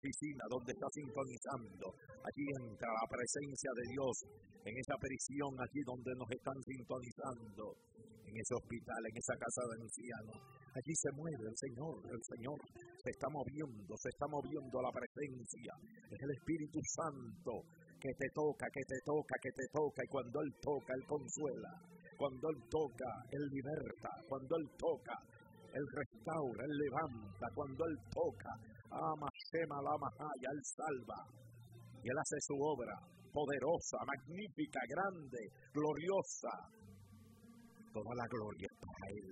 oficina, donde está sintonizando. Allí entra la presencia de Dios en esa prisión, allí donde nos están sintonizando, en ese hospital, en esa casa de ancianos. Allí se mueve el Señor se está moviendo la presencia. Es el Espíritu Santo que te toca, y cuando Él toca, Él consuela. Cuando Él toca, Él liberta. Cuando Él toca, Él restaura, Él levanta. Cuando Él toca, ama, shema, lama, haya, Él salva. Y Él hace su obra poderosa, magnífica, grande, gloriosa. Toda la gloria es para Él.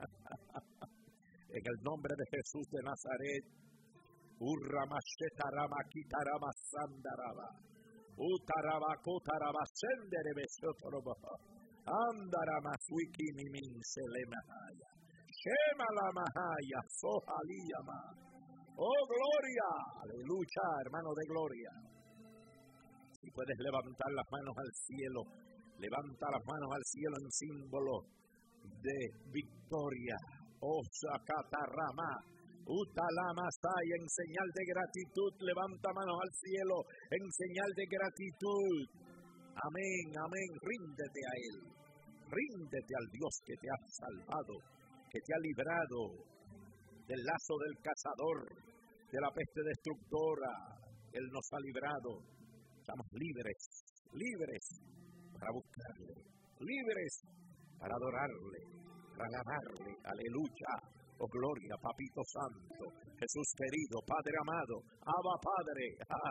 En el nombre de Jesús de Nazaret, Urrama Shetarama Kitarama Sandaraba, Utaraba Kotaraba Senderebe Sotoraba, Andarama Suiki Mimin Selemahaya, Shema Lamahaya, Sohaliyama. Oh, gloria, aleluya, hermano de gloria. Si puedes levantar las manos al cielo, levanta las manos al cielo en símbolo de victoria. Osakatarama, Utalamasai, en señal de gratitud, levanta manos al cielo, en señal de gratitud. Amén, amén, ríndete a Él, ríndete al Dios que te ha salvado, que te ha librado del lazo del cazador, de la peste destructora. Él nos ha librado, estamos libres para buscarle, libres para adorarle, para alabarle, aleluya, oh gloria, papito santo, Jesús querido, Padre amado, Abba Padre.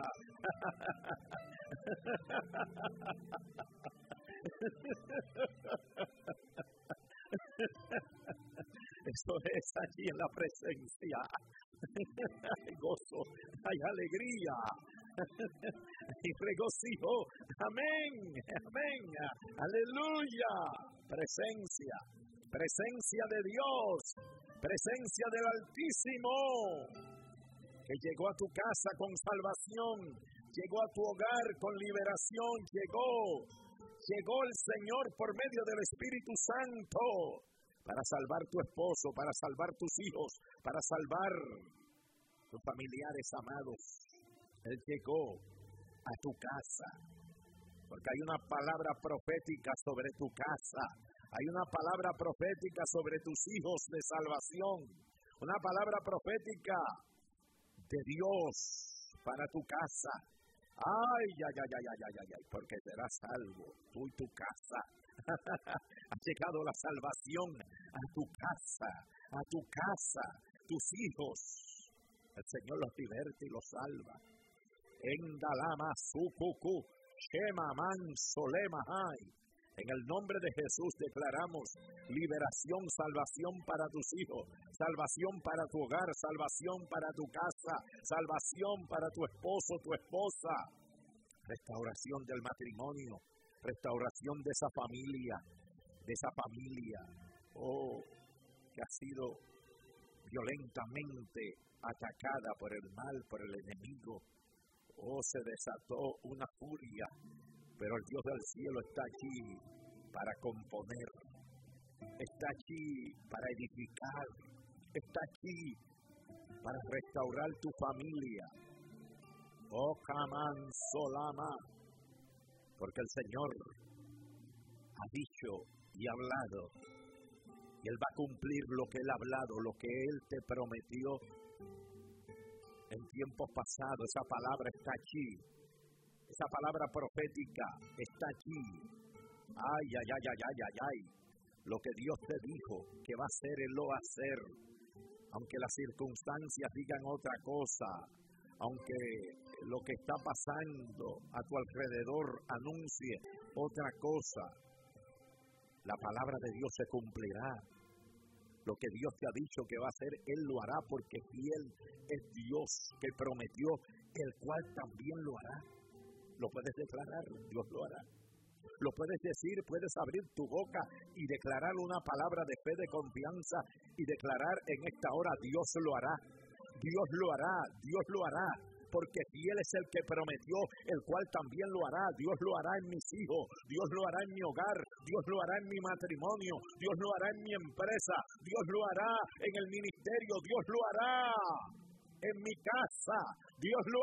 Eso es allí en la presencia. Hay gozo, hay alegría, hay regocijo. Amén, amén, aleluya. Presencia de Dios, presencia del Altísimo, que llegó a tu casa con salvación, llegó a tu hogar con liberación, llegó el Señor por medio del Espíritu Santo para salvar tu esposo, para salvar tus hijos, para salvar tus familiares amados. Él llegó a tu casa, porque hay una palabra profética sobre tu casa. Hay una palabra profética sobre tus hijos de salvación. Una palabra profética de Dios para tu casa. Ay, porque serás salvo, tú y tu casa. Ha llegado la salvación a tu casa, tus hijos. El Señor los diverte y los salva. Endalama sukuku, shema man solema hay. En el nombre de Jesús declaramos liberación, salvación para tus hijos, salvación para tu hogar, salvación para tu casa, salvación para tu esposo, tu esposa, restauración del matrimonio, restauración de esa familia, que ha sido violentamente atacada por el mal, por el enemigo. Se desató una furia. Pero el Dios del cielo está allí para componer, está allí para edificar, está allí para restaurar tu familia. Oh, Kaman Solama, porque el Señor ha dicho y ha hablado, y Él va a cumplir lo que Él ha hablado, lo que Él te prometió en tiempos pasados. Esa palabra está allí. Esa palabra profética está aquí. Ay. Lo que Dios te dijo que va a hacer, Él lo va a hacer. Aunque las circunstancias digan otra cosa, aunque lo que está pasando a tu alrededor anuncie otra cosa, la palabra de Dios se cumplirá. Lo que Dios te ha dicho que va a hacer, Él lo hará, porque fiel es Dios que prometió, el cual también lo hará. Lo puedes declarar, Dios lo hará. Lo puedes decir, puedes abrir tu boca y declarar una palabra de fe, de confianza, y declarar en esta hora, Dios lo hará. Dios lo hará, Dios lo hará, porque fiel es el que prometió, el cual también lo hará. Dios lo hará en mis hijos, Dios lo hará en mi hogar, Dios lo hará en mi matrimonio, Dios lo hará en mi empresa, Dios lo hará en el ministerio, Dios lo hará en mi casa. Dios lo